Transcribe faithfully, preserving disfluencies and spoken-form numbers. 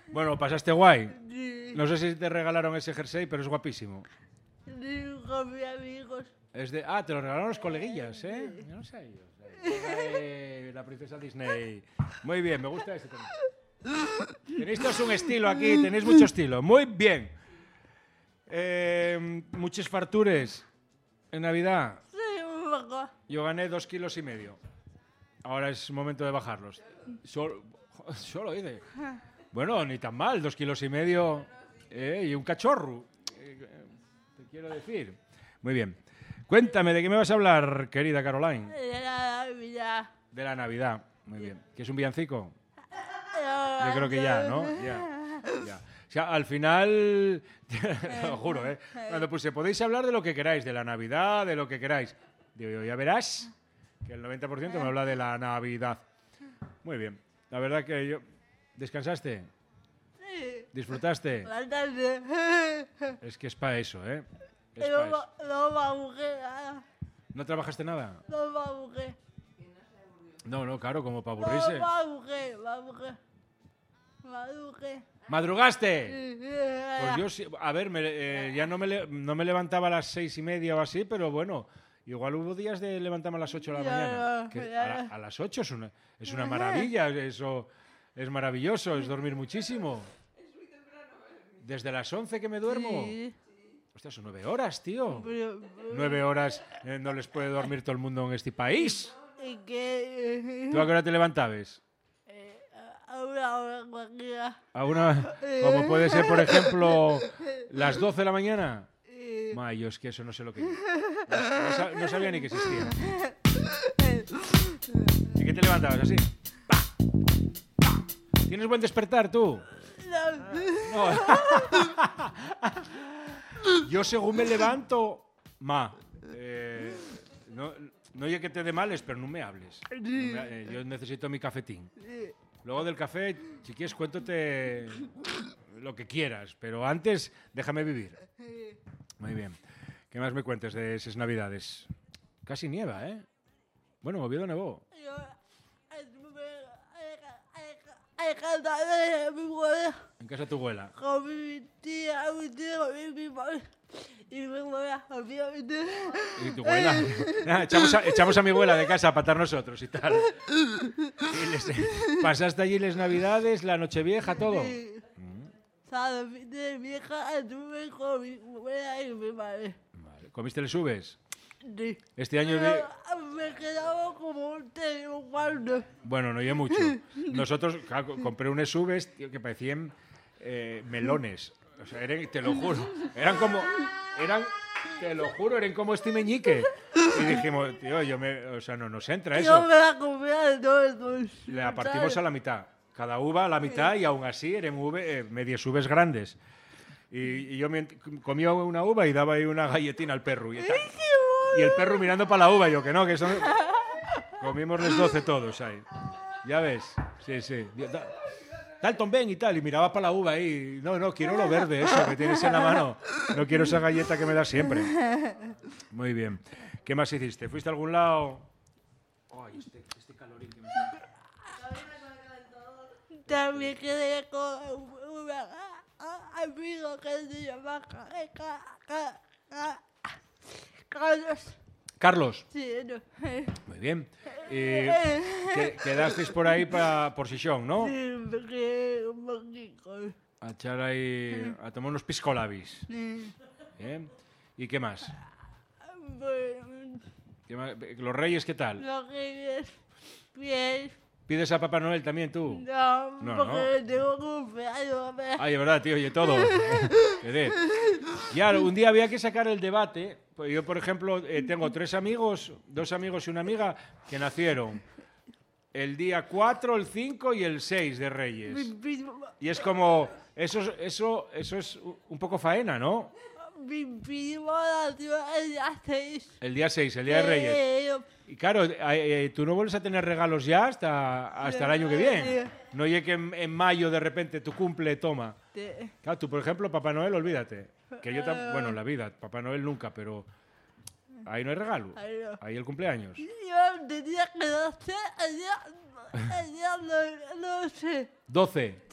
Bueno, ¿pasaste guay? Sí. No sé si te regalaron ese jersey, pero es guapísimo. Sí, con mis amigos. Es de... Ah, te lo regalaron los coleguillas, ¿eh? Yo no sé ellos. Eh, la princesa Disney. Muy bien, me gusta ese también. Tenéis todos un estilo aquí, tenéis mucho estilo. Muy bien. Eh, muchos fartures en Navidad. Sí, un poco. Yo gané dos kilos y medio. Ahora es momento de bajarlos. Solo, solo dice. Bueno, ni tan mal, dos kilos y medio eh, y un cachorro. Eh, te quiero decir. Muy bien. Cuéntame, ¿de qué me vas a hablar, querida Caroline? De la Navidad. De la Navidad. Muy bien. ¿Qué es un villancico? Yo Yo creo que ya, ¿no? Ya. ya. O sea, al final, te lo juro, ¿eh? Cuando puse, podéis hablar de lo que queráis, de la Navidad, de lo que queráis. Digo yo, ya verás que el noventa por ciento me habla de la Navidad. Muy bien. La verdad que yo... ¿Descansaste? Sí. ¿Disfrutaste? Bastante. Es que es para eso, ¿eh? Es No, pa' eso. ma- no me aburrí nada. ¿No trabajaste nada? No me aburrí. No, no, claro, como para No aburrirse. me aburrí, me aburrí. Me aburrí. ¿Madrugaste? Sí, Pues yo sí, a ver, me, eh, ya no me, le- no me levantaba a las seis y media o así, pero bueno, igual hubo días de levantarme a las ocho de la Ya, mañana. Que ya. a, la- a las ocho es una, es una maravilla, eso es maravilloso, es dormir muchísimo. Desde las once que me duermo. Sí. Ostras, son nueve horas, tío. Pero- Nueve horas eh, no les puede dormir todo el mundo en este país. ¿Y qué? ¿Tú a qué hora te levantabas? Eh, a una hora cualquiera. A una, como puede ser, por ejemplo, las doce de la mañana. Eh, Ma, yo es que eso no sé lo que es. No, no sa- no sabía ni que existía. ¿Y qué te levantabas así? Pa, pa. ¿Tienes buen despertar tú? no. No. Yo según me levanto, ma, eh, no, no hay que te dé males, pero no me hables. No me- eh, yo necesito mi cafetín. Luego del café, si quieres, cuéntate lo que quieras, pero antes déjame vivir. Muy bien. ¿Qué más me cuentes de esas navidades? Casi nieva, ¿eh? Bueno, en Oviedo nevó. Yo estuve en casa de mi abuela En casa de tu abuela. con mi tía, mi tío, mi mi madre y mi abuela, obviamente. ¿Y tu abuela? Ah, echamos, a, echamos a mi abuela de casa para estar nosotros y tal. Y les- ¿Pasaste allí las navidades, la nochevieja, todo? Sí. ¿Sabes? De vieja estuve con mi abuela y mi madre. Vale. ¿Comiste les uvas? Sí. Este año de... Pero me quedaba como un té un cuarto. Bueno, no oye mucho. Nosotros claro, co- compré unas uvas, tío, que parecían eh, melones. O sea, eran, te lo juro. Eran como... Eran, te lo juro, eran como este meñique. Y dijimos, tío, yo me... O sea, no nos entra Yo eso. me la comía de todos. La partimos a la mitad. Cada uva a la mitad y aún así eran uve, eh, medias uvas grandes. Y, y yo me, comía una uva y daba ahí una galletina al perro. Y, tal. Y el perro mirando para la uva, yo que no, que son... Comimos los doce todos ahí. Ya ves, sí, sí. Da- Dalton, ven y tal. Y miraba para la uva ahí. No, no, quiero lo verde, eso que tienes en la mano. No quiero esa galleta que me da siempre. Muy bien. ¿Qué más hiciste? ¿Fuiste a algún lado? Ay, este, este calorín que me... También quedé con un amigo que se llama Ca- Ca- Ca- Ca- Carlos. Carlos. Sí, no. Muy bien. Y que- quedasteis por ahí pa- por Sisión, ¿no? Sí, me quedé un poquito. A echar ahí, a tomar unos piscolabis. Sí. Bien. ¿Y qué más? Bueno, ¿Qué más? ¿Los reyes qué tal? lo que es bien. ¿Pides a Papá Noel también tú? No, No, porque tengo cumpleaños. ¿ves? Ay, es verdad, tío, oye, todo. Qué de- Ya, un día había que sacar el debate. Pues yo, por ejemplo, eh, tengo tres amigos, dos amigos y una amiga que nacieron el día cuatro, el cinco y el seis de Reyes. Mi primo, Y es como, eso, es- eso, eso es un poco faena, ¿no? mi primo nació el día seis. El día seis, el día de Reyes. Eh, Y claro, eh, eh, tú no vuelves a tener regalos ya hasta, hasta el año que viene. No llegue que en, en mayo de repente tu cumple, toma. te- Claro, tú, por ejemplo, Papá Noel, olvídate. Que yo tam- bueno, en la vida, Papá Noel nunca, pero ahí no hay regalo. Ahí no. Ahí el cumpleaños. Yo tenía que nacer el día, el día no, no sé. doce.